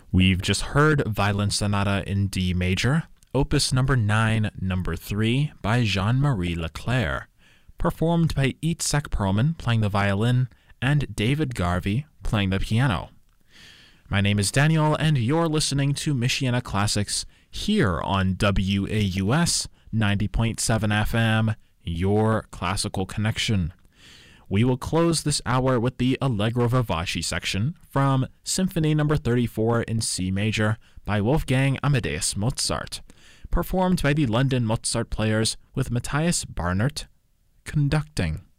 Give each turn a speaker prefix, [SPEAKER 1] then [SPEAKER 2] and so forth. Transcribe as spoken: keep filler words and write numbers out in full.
[SPEAKER 1] We've just heard Violin Sonata in D major, opus number nine, number three, by Jean-Marie Leclerc, performed by Itzhak Perlman playing the violin and David Garvey playing the piano. My name is Daniel, and you're listening to Michiana Classics here on W A U S ninety point seven F M, your classical connection. We will close this hour with the Allegro Vivace section from Symphony number thirty-four in C major by Wolfgang Amadeus Mozart, performed by the London Mozart Players with Matthias Barnert conducting.